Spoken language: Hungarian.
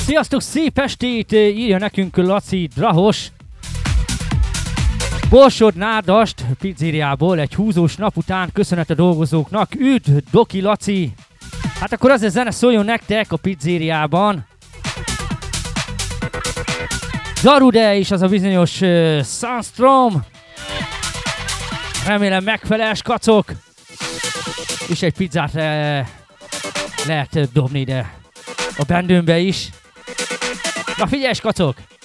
Sziasztok, szép estét! Írja nekünk Laci Drahos. Borsod Nádast pizzériából egy húzós nap után köszönet a dolgozóknak. Üdv, Doki Laci! Hát akkor az a zene szóljon nektek a pizzériában. Darude és az a bizonyos Sunstrom. Remélem megfelelsz, kacok. És egy pizzát lehet dobni ide a bendőmbe is. Na figyelj, kacok!